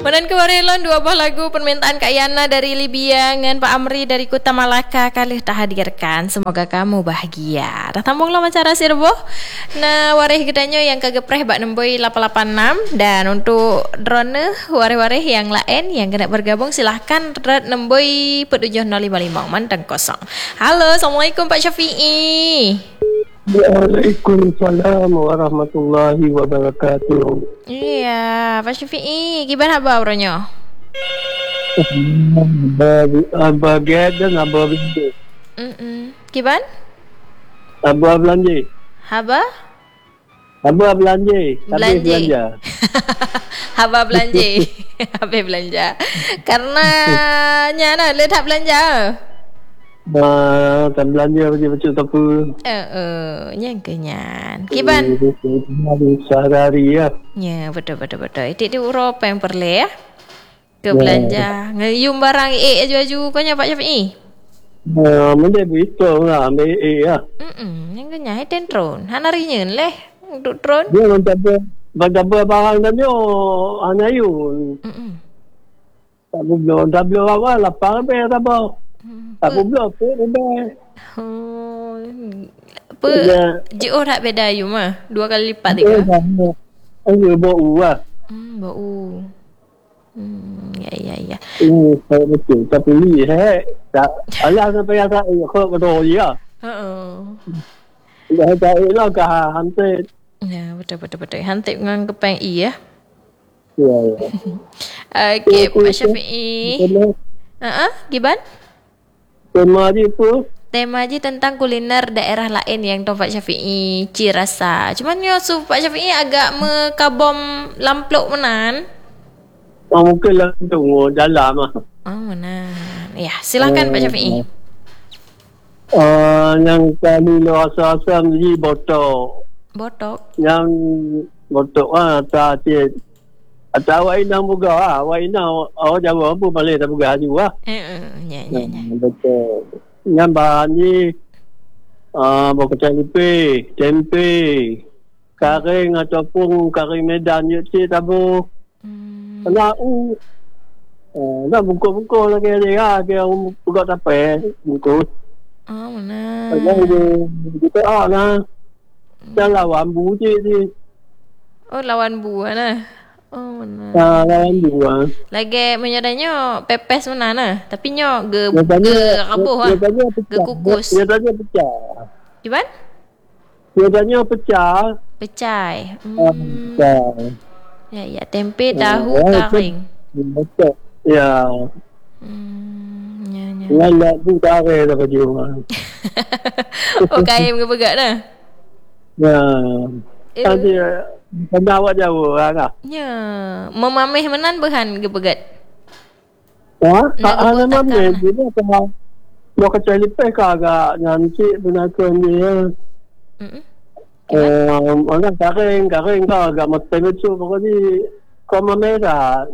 Menan kewarelon dua buah lagu permintaan Kak Yana dari Libya dengan Pak Amri dari Kota Malaka kali tak hadirkan. Semoga kamu bahagia. Dah tambunglah macara sirbo. Nah, warih gedanya yang kegepreh bak nemboi 886 dan untuk drone warih-warih yang lain yang kena bergabung silahkan red nemboi 7055 manteng kosong. Halo, Assalamualaikum Pak Syafi'i. Waalaikumsalam warahmatullahi wabarakatuh. Iya, Pak Syafi'i, gimana kabarnya? Bagian dan abah belanja. Gimana? Abah belanja. Haba? Abah belanja. Belanja. Haba belanja. Habis belanja. Karena nyana letak belanja. Tak belanja macam apa. Yang kenyan. Kiban? Sehari ya. Ya, betul. Itu Eropa yang perlu ya. Ke belanja. Ngayum barang aju-aju kanya Pak Syafi'i. Mana begitu lah, ambil ya. Yang kenyan itu drone. Hanarinya leh untuk drone. Dia macam barang tadi anayun. Tak belum awal lapar be tak apa. Tak belum apa. JO tak beda you mah 2 kali lipat tiga. Bau lah. Bau. Ya. Saya betul. Tapi ni tak alah sampai tak kau betul ya. Dah tak elok ke hantar. Ya, betul. Hantar dengan kepeng ya. Ya. Okey, Pak Syafi'i. Gimana? Tema dia apa? Tema je tentang kuliner daerah lain yang Pak Syafi'i rasa. Cuman yo Pak Syafi'i agak mekabom lamplok menan. Mungkin lah tunggu dalam ah. Menan. Ya, silakan Pak Syafi'i. Yang kali rasa-rasa ni botok. Yang botok tak cik. Atau awak inang buka awak inang awak jawab apa boleh tak buka juga. Ya. Betul. Yang bahan ni berkacang lipih, tempe, kering ataupun kering Medan je cik tabu. Nak nak bungkus-bungkus lagi dia dia buka tape bungkus. Mana? Kita lah. Jangan lawan bu cik ni. Lawan buah lah. Mana? Lawan buah. Lagi menyadanya pepes mana nah. Tapi nyo ge rabuh ah. Ge kukus. Dia tanya pecah. Gimana? Dia tanya pecah. Pecah. Pecah. Ya, tempe, tahu, kering. Betul. Ya. Ya. Nak tu kare dah baju. Kain ke begak dah. Ya. Tadi kena awak jauh lah. Ya. Memamih menan behan ke begat. Memang ni dia kalau mau kacau lipih ke agak nyantik benakun dia. Orang kering ke agak mesti betul pokoknya kau merah.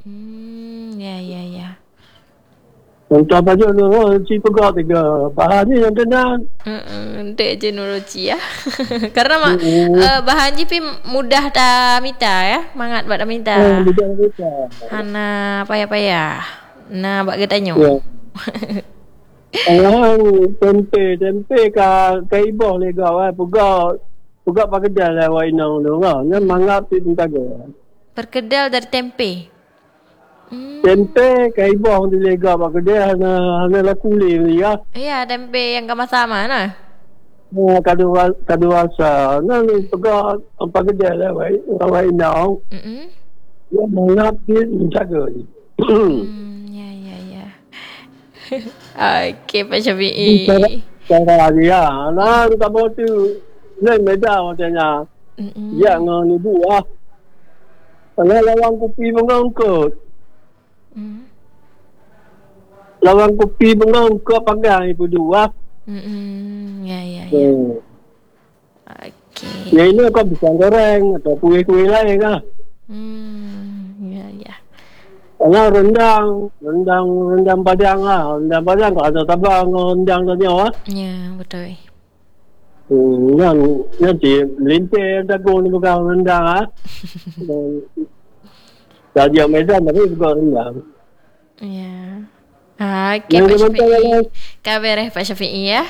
Ya. Untuk apa je lu cik pegak tiga bahan ni yang kena. Dek je nuruci ya. Karena bahan je pi mudah dah minta ya. Mangat buat dah minta. Mudah minta. Hana payah. Nah, bak getanyo. Tempe ka iboh le gau pegak pakai dah lah wai nang lu ngah. Ngan mangap pi tentaga. Perkedel dari tempe. Tempe ka iboh di lega pakai dah hana laku le ya. Ya, tempe yang sama-sama nah. Kadu rasa. Ngan pegak pakai dah lah wai nang. Ya mangap pi tentaga ni. Ya. Okey Pak Syafi'i. Cara dia. Nah, tak mau tu. Ni Medan macamnya. Ya ngan ni buah. Kalau lawang kopi mengangkut. Lawang kopi mengangkut pakai ibu dua. Ya. Okey. Ya ini kau bisa goreng atau kuih-kuih lain lah. Ya. Kalau rendang padang lah. Rendang padang kau ada tabang rendang tadi awak. Ya, betul. Nanti melintir dagu ni bukan rendang ah. Raja Medan tapi juga rendang. Ya. Okey Pak Syafi'i. Kabar Pak Syafi'i ya.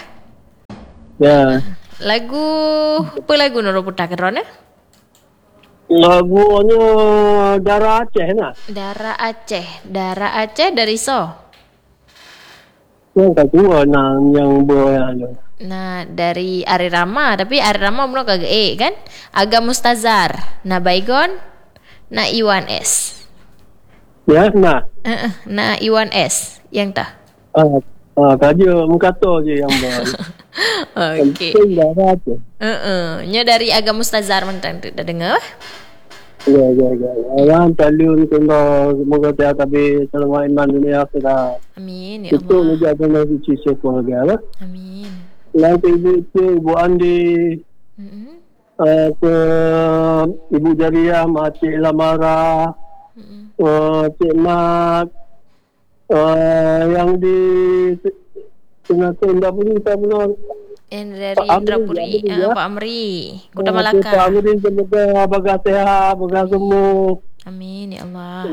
Ya. Lagu apa lagu Nurul putar keron ya? Lagunya Darah Aceh nah. Darah Aceh dari So. Yang kedua yang boleh. Nah, dari Ari Rama, tapi Ari Rama belum kagak kan? Agam Mustazar. Nah, Baygon. Nah, Iwan S. Ya, nah. Nah, Iwan S. Yang tah. Kaja mengkata je yang boleh. Okey. Darah Aceh. Nya dari Agam Mustazar mentang dah dengar. Ya. Orang talun kena semoga saya tapi selama iman dunia kita. Amin ya Itu Allah. menjadi nabi cici keluarga. Amin. Lalu Ibu Andi, ke Ibu Jariah, Cik Lamara, Cik Mat, yang di Tengah pun kita pernah. Yang dari Indrapuri, Pak Amri, Kuta Malaka. Pak Amri semoga baga sehat, baga sembuh. Amin ya Allah.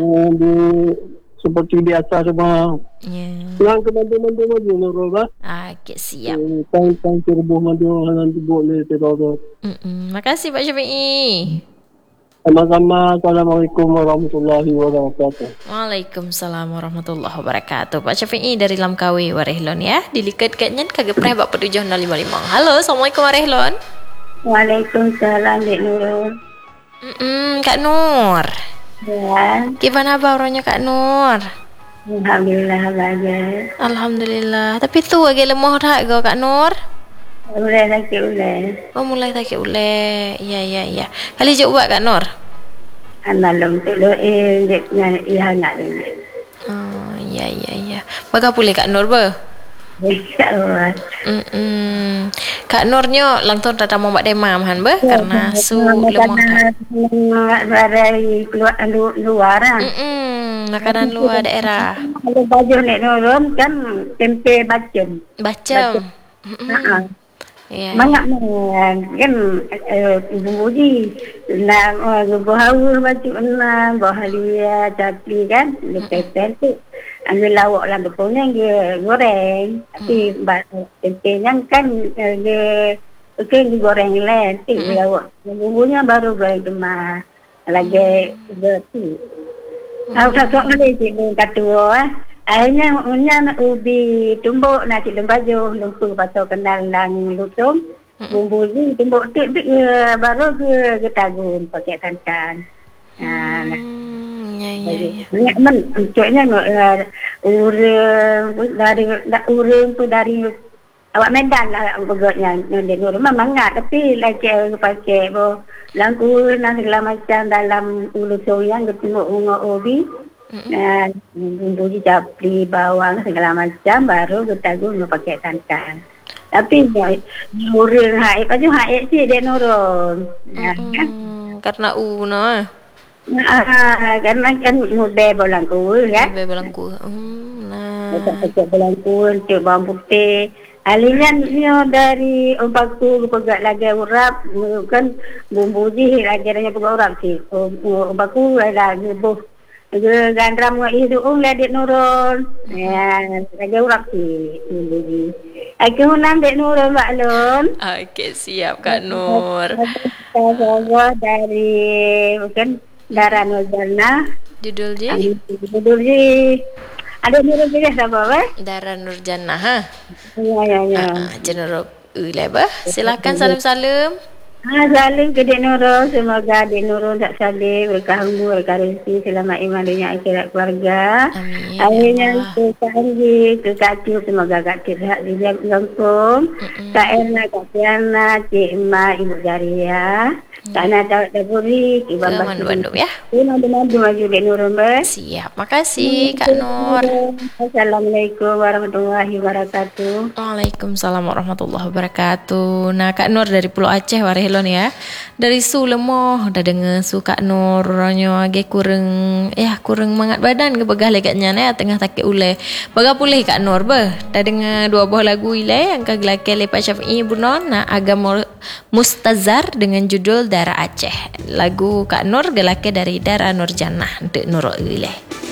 Seperti biasa semua. Ya. Yang kebantu-bantu maju Nurul bah. Okey, siap. Tang serbu maju nanti boleh terus. Makasih Pak Syafi'i. Sama-sama. Assalamualaikum warahmatullahi wabarakatuh. Waalaikumsalam warahmatullahi wabarakatuh. Pak Syafi'i dari Lamkawi Warehlon ya. Dilikat katnya kagak pernah Pak 755. Halo, Assalamualaikum Warehlon. Waalaikumsalam Dek Nurul. Kak Nur. Ya. Gimana barunya Kak Nur? Alhamdulillah bagus. Alhamdulillah. Tapi tu agak lemah tak go Kak Nur? Ulai lagi. Oh mulai sakit ulek. Ya. Kali jauh buat Kak Nur? Malam tu Dek nak nak dulu. Oh ya. Baga pulih Kak Nur ber? InsyaAllah. Kak Nurnya langsung datang mau buat demam han ber karena su lemah tak. Dari keluar luar lah. Makanan luar daerah. Kalau baju Dek Nurul kan tempe bacem. Bacem. Ya. Banyak kan ibu Budi nak berhaul baju bahagia tapi kan lepas tu ambil lawak lah betulnya dia goreng tapi tempenya kan dia digoreng lah nanti lawak bumbunya baru goreng cuma lagi betul. Satu kali cikgu katua akhirnya ubi tumbuk nasi lembaju lumpur patau kenal lang lutung bumbu ni tumbuk tu baru ke tagun pakai santan. Ya. Cuknya urang tu dari awak Medan lah begotnya di rumah mangat tapi lagi pakai langku nang segala macam dalam ulu soyang ketemu unga ubi. Bumbu capli, bawang segala macam baru kita guna pakai santan. Tapi urang haid aja haid sih Dek Nurul. Karena no. Karena kan muda belangku kan. Muda belangku. Nah. Pakai belangku untuk bawang putih. Aliran dari ombakku pegat lagi urap kan bumbu ji ajarannya pegat urap sih. Ombakku lagi buh gandram itu Dek Nurul. Ya, lagi urap sih bumbu. Aku nak Dek Nurul maklum. Okey, siap Kak Nur. Saya dari bukan Darah Nurjana. Judul je? Ada Nurul juga siapa Darah Nurjana ha? Ya. Jenurul ulai silakan salam-salam. Salim ke Dek Nurul. Semoga Dek Nurul tak salih berkah umur, berkah rezeki, selamat iman dunia akhirat keluarga. Amin. Akhirnya ke Kanji, ke Kak Cik, semoga Kak Cik sihat di kampung. Kak Erna, Kak Tiana, Cik Emak, Ibu Jariah. Kak Nata Dapuri, Cik Bambas. Bandung ya? Bandung maju Dek Nurul. Siap, makasih Kak Nur. Assalamualaikum warahmatullahi wabarakatuh. Waalaikumsalam warahmatullahi wabarakatuh. Nah Kak Nur dari Pulau Aceh Warehlon elon ya. Dari su lemoh dah dengar su Kak Nur orangnya agak kurang mangat badan ke begah legaknya ya tengah takik ule. Baga pulih Kak Nur dah dengar dua buah lagu ile yang kagelakai le Pak Syafi'i Bunon na agama Mustazar dengan judul Darah Aceh. Lagu Kak Nur gelake dari Darah Nur Jannah de Nurul ile.